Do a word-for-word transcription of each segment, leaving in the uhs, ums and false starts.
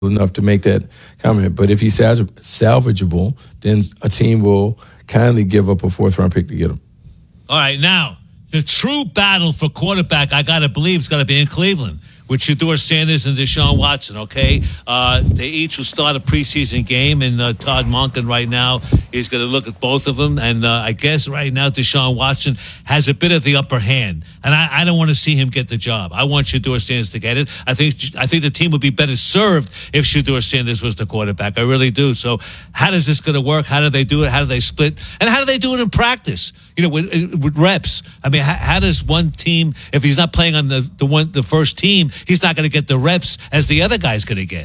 enough to make that comment. But if he's salvageable, then a team will kindly give up a fourth round pick to get him. All right, now the true battle for quarterback, I gotta believe, is gonna be in Cleveland with Shedeur Sanders and Deshaun Watson. Okay, uh, they each will start a preseason game, and uh, Todd Monken right now is going to look at both of them. And uh, I guess right now Deshaun Watson has a bit of the upper hand, and I, I don't want to see him get the job. I want Shedeur Sanders to get it. I think I think the team would be better served if Shedeur Sanders was the quarterback. I really do. So how does this going to work? How do they do it? How do they split? And how do they do it in practice? You know, with, with reps. I mean, how, how does one team, if he's not playing on the the one the first team, he's not going to get the reps as the other guy's going to get?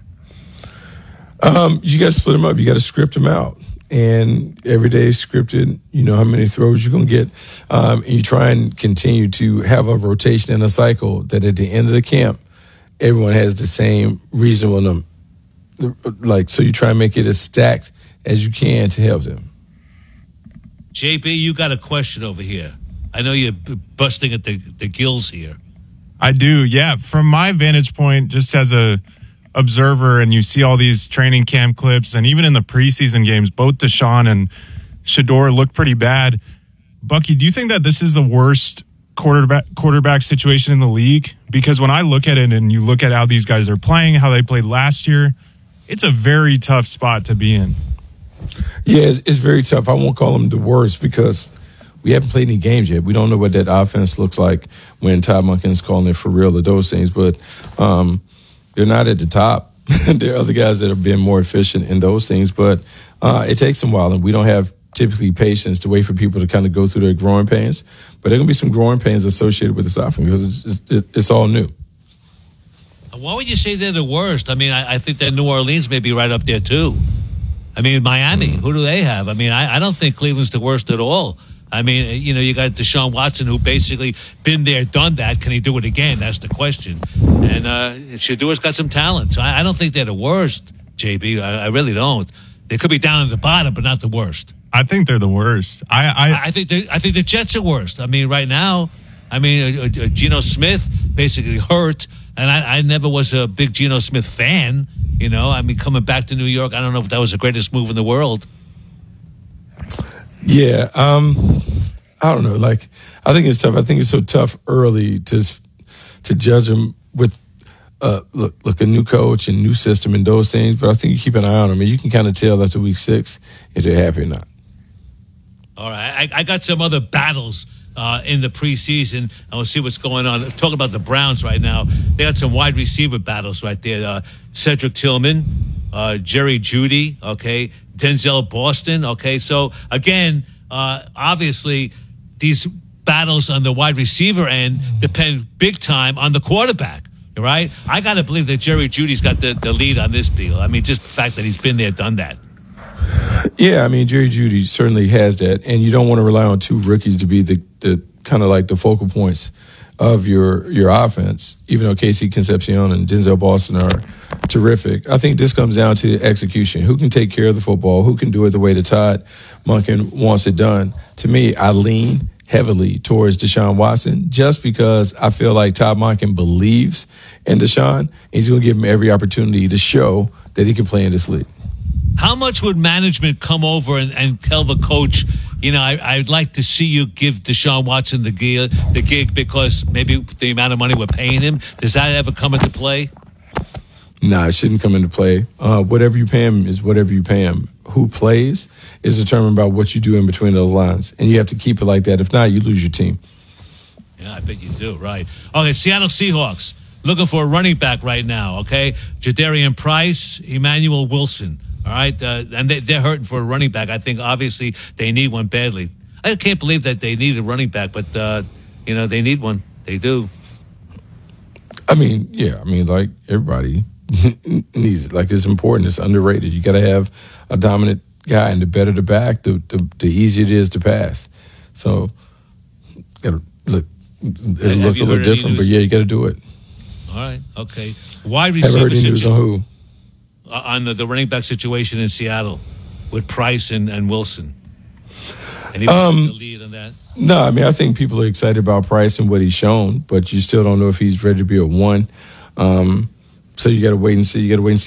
Um, you got to split them up. You got to script them out. And every day is scripted. You know how many throws you're going to get. Um, and you try and continue to have a rotation and a cycle that at the end of the camp, everyone has the same reasonable number. Like, so you try and make it as stacked as you can to help them. J B, you got a question over here. I know you're busting at the, the gills here. I do, yeah. From my vantage point, just as a observer, and you see all these training camp clips, and even in the preseason games, both Deshaun and Shedeur look pretty bad. Bucky, do you think that this is the worst quarterback quarterback situation in the league? Because when I look at it and you look at how these guys are playing, how they played last year, it's a very tough spot to be in. Yeah, it's, it's very tough. I won't call them the worst because we haven't played any games yet. We don't know what that offense looks like when Todd Monken's calling it for real or those things. But um, they're not at the top. There are other guys that have been more efficient in those things. But uh, it takes them a while, and we don't have typically patience to wait for people to kind of go through their growing pains. But there are going to be some growing pains associated with this offense because it's, it's, it's all new. Why would you say they're the worst? I mean, I, I think that New Orleans may be right up there, too. I mean, Miami, mm. who do they have? I mean, I, I don't think Cleveland's the worst at all. I mean, you know, you got Deshaun Watson, who basically been there, done that. Can he do it again? That's the question. And uh, Shedeur's got some talent. So I, I don't think they're the worst, J B. I, I really don't. They could be down at the bottom, but not the worst. I think they're the worst. I I, I think they, I think the Jets are worst. I mean, right now, I mean, uh, uh, Geno Smith basically hurt, and I, I never was a big Geno Smith fan. You know, I mean, coming back to New York, I don't know if that was the greatest move in the world. Yeah, um, I don't know. Like, I think it's tough. I think it's so tough early to to judge them with uh, look, look a new coach and new system and those things. But I think you keep an eye on them, and you can kind of tell after week six if they're happy or not. All right, I, I got some other battles uh, in the preseason, and we'll see what's going on. Talk about the Browns right now. They got some wide receiver battles right there. Uh, Cedric Tillman, uh, Jerry Jeudy, okay, Denzel Boston, okay. So, again, uh, obviously, these battles on the wide receiver end depend big time on the quarterback, right? I got to believe that Jerry Jeudy's got the, the lead on this deal. I mean, just the fact that he's been there, done that. Yeah, I mean, Jerry Jeudy certainly has that, and you don't want to rely on two rookies to be the, the kind of like the focal points of your your offense, even though Casey Concepcion and Denzel Boston are terrific. I think this comes down to execution. Who can take care of the football? Who can do it the way that Todd Monken wants it done? To me, I lean heavily towards Deshaun Watson just because I feel like Todd Monken believes in Deshaun, and he's going to give him every opportunity to show that he can play in this league. How much would management come over and, and tell the coach, you know, I, I'd like to see you give Deshaun Watson the gig, the gig because maybe the amount of money we're paying him? Does that ever come into play? No, nah, it shouldn't come into play. Uh, whatever you pay him is whatever you pay him. Who plays is determined by what you do in between those lines. And you have to keep it like that. If not, you lose your team. Yeah, I bet you do, right. Okay, Seattle Seahawks looking for a running back right now, okay? Jadarian Price, Emmanuel Wilson. All right, uh, and they, they're hurting for a running back. I think, obviously, they need one badly. I can't believe that they need a running back, but, uh, you know, they need one. They do. I mean, yeah, I mean, like, everybody needs it. Like, it's important. It's underrated. You got to have a dominant guy, and the better the back, the, the, the easier it is to pass. So, got to look, it'll look a little different, but, yeah, you got to do it. All right, okay. Wide receiver Have heard any news on who? On the, the running back situation in Seattle with Price and, and Wilson. Anybody um, the lead on that? No, I mean, I think people are excited about Price and what he's shown, but you still don't know if he's ready to be a one. Um, so you got to wait and see. You got to wait and see.